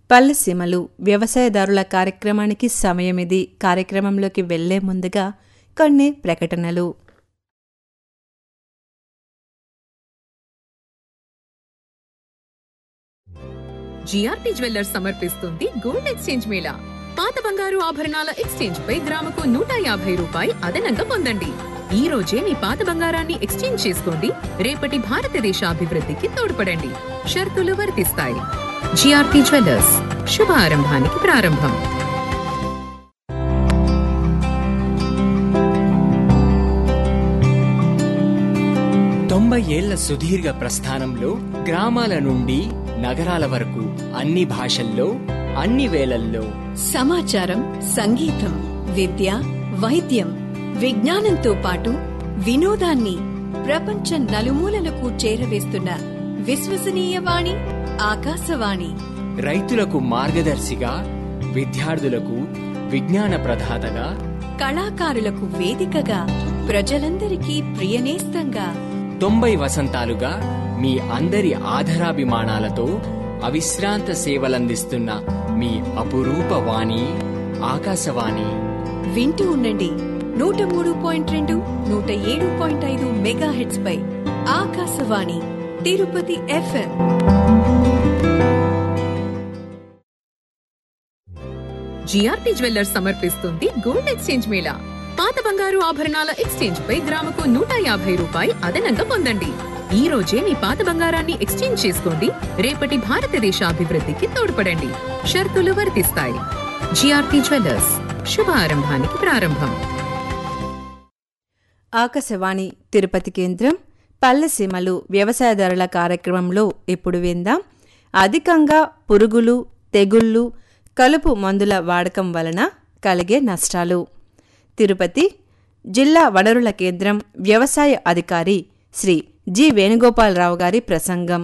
పల్లెసీమలు వ్యవసాయదారుల కార్యక్రమానికి సమయమిది. కార్యక్రమంలోకి వెళ్లే ముందుగా కొన్ని ప్రకటనలు. జిఆర్పి జ్యువెల్లర్స్ సమర్పిస్తుంది గోల్డ్ ఎక్స్చేంజ్ మేళా. పాత బంగారు ఆభరణాల ఎక్స్చేంజ్ పై గ్రాముకు 150 రూపాయి అదనంగా పొందండి. ఈ రోజే మీ పాత బంగారాన్ని ఎక్స్చేంజ్ చేసుకోండి. రేపటి భారతదేశ అభివృద్ధికి తోడ్పడండి. షరతులు వర్తిస్తాయి. జిఆర్పి జ్యువెల్లర్స్, శుభారంభానికి ప్రారంభం. ఏళ్ల సుదీర్ఘ ప్రస్థానంలో గ్రామాల నుండి నగరాల వరకు అన్ని భాషల్లో అన్ని వేళల్లో సమాచారం, సంగీతం, విద్య, వైద్యం, విజ్ఞానంతో పాటు వినోదాన్ని ప్రపంచం నలుమూలలకు చేరవేస్తున్న విశ్వసనీయ వాణి ఆకాశవాణి. రైతులకు మార్గదర్శిగా, విద్యార్థులకు విజ్ఞాన ప్రదాతగా, కళాకారులకు వేదికగా, ప్రజలందరికీ ప్రియనేస్తంగా 90 వసంతాలుగా మీ అందరి ఆధరాభిమానాలతో అవిశ్రాంత సేవలందిస్తున్న మీ అపురూప వాణి ఆకాశవాణి. వింటూ ఉండండి 103.2, 107.5 మెగాహెర్ట్జ్ పై Akashvani Tirupati FM. GRP jewellers సమర్పిస్తుంది గోల్డ్ ఎక్స్చేంజ్ మేళా. పాత బంగారు ఆభరణాల ఎక్స్చేంజ్ పై గ్రాముకు 150 రూపాయి అదనంగా పొందండి. ఈ రోజే మీ పాత బంగారాన్ని ఎక్స్చేంజ్ చేసుకోండి. రేపటి భారతదేశ అభివృద్ధికి తోడ్పడండి. షరతులు వర్తిస్తాయి. జిఆర్పి జ్యువెల్లర్స్, శుభారంభానికి ప్రారంభం. ఆకాశవాణి తిరుపతి కేంద్రం పల్లెసీమలు వ్యవసాయదారుల కార్యక్రమంలో ఇప్పుడు విందాం. అధికంగా పురుగులు, తెగుళ్లు, కలుపు మందుల వాడకం వలన కలిగే నష్టాలు. తిరుపతి జిల్లా వనరుల కేంద్రం వ్యవసాయ అధికారి శ్రీ జి వేణుగోపాలరావు గారి ప్రసంగం.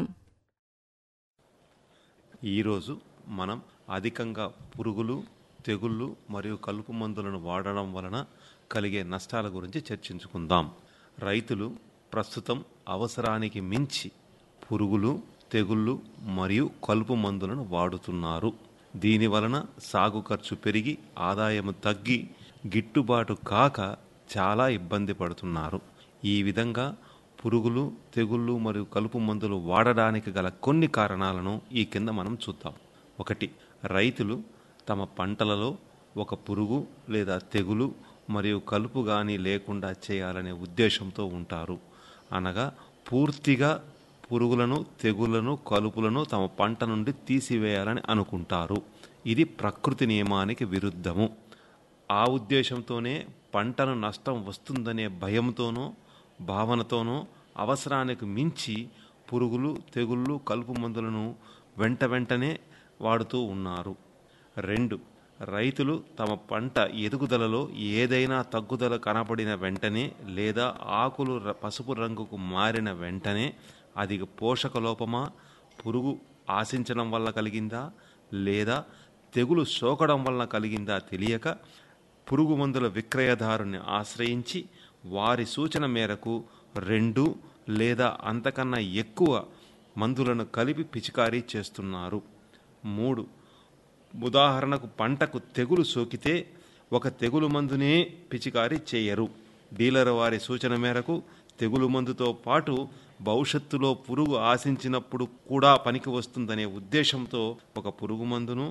ఈరోజు మనం అధికంగా పురుగులు, తెగుళ్ళు మరియు కలుపు మందులను వాడడం వలన కలిగే నష్టాల గురించి చర్చించుకుందాం. రైతులు ప్రస్తుతం అవసరానికి మించి పురుగులు, తెగుళ్ళు మరియు కలుపు మందులను వాడుతున్నారు. దీనివలన సాగు ఖర్చు పెరిగి ఆదాయం తగ్గి గిట్టుబాటు కాక చాలా ఇబ్బంది పడుతున్నారు. ఈ విధంగా పురుగులు, తెగుళ్ళు మరియు కలుపు మందులు వాడడానికి గల కొన్ని కారణాలను ఈ కింద మనం చూద్దాం. 1. రైతులు తమ పంటలలో ఒక పురుగు లేదా తెగులు మరియు కలుపు గాని లేకుండా చేయాలనే ఉద్దేశంతో ఉంటారు. అనగా పూర్తిగా పురుగులను, తెగుళ్లను, కలుపులను తమ పంట నుండి తీసివేయాలని అనుకుంటారు. ఇది ప్రకృతి నియమానికి విరుద్ధము. ఆ ఉద్దేశంతోనే పంటను నష్టం వస్తుందనే భయంతోనో భావనతోనో అవసరానికి మించి పురుగులు, తెగుళ్ళు, కలుపు మందులను వెంటనే వాడుతూ ఉన్నారు. 2. రైతులు తమ పంట ఎదుగుదలలో ఏదైనా తగ్గుదల కనపడిన వెంటనే లేదా ఆకులు పసుపు రంగుకు మారిన వెంటనే అది పోషక లోపమా, పురుగు ఆశించడం వల్ల కలిగిందా లేదా తెగులు సోకడం వలన కలిగిందా తెలియక పురుగు మందుల విక్రయదారుని ఆశ్రయించి వారి సూచన మేరకు 2 లేదా అంతకన్నా ఎక్కువ మందులను కలిపి పిచికారీ చేస్తున్నారు. 3. ఉదాహరణకు పంటకు తెగులు సోకితే ఒక తెగులు మందునే పిచికారీ చేయరు. డీలర్ వారి సూచన మేరకు తెగులు మందుతో పాటు భవిష్యత్తులో పురుగు ఆశించినప్పుడు కూడా పనికి వస్తుందనే ఉద్దేశంతో ఒక పురుగు మందును